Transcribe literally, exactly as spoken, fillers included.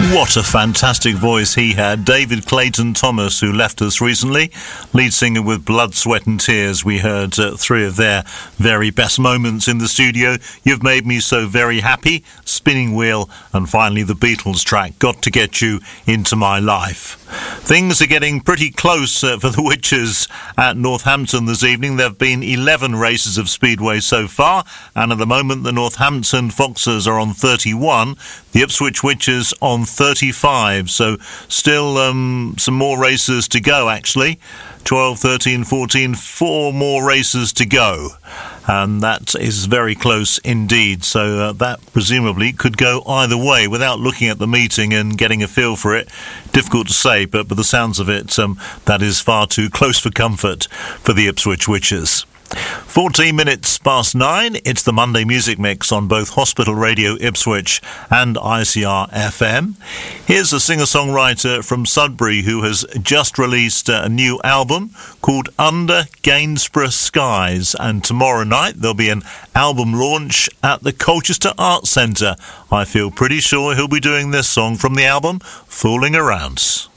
What a fantastic voice he had. David Clayton Thomas, who left us recently, lead singer with Blood, Sweat and Tears. We heard uh, three of their very best moments in the studio. You've Made Me So Very Happy, Spinning Wheel, and finally the Beatles track, Got to Get You Into My Life. Things are getting pretty close uh, for the Witches at Northampton this evening. There have been eleven races of Speedway so far, and at the moment the Northampton Foxes are on thirty-one, the Ipswich Witches on thirty-five, so still um, some more races to go actually. twelve, thirteen, fourteen, four more races to go, and that is very close indeed, so uh, that presumably could go either way without looking at the meeting and getting a feel for it. Difficult to say, but by the sounds of it, um, that is far too close for comfort for the Ipswich Witches. fourteen minutes past nine, it's the Monday Music Mix on both Hospital Radio Ipswich and I C R F M. Here's a singer-songwriter from Sudbury who has just released a new album called Under Gainsborough Skies, and tomorrow night there'll be an album launch at the Colchester Arts Centre. I feel pretty sure he'll be doing this song from the album, Fooling Around.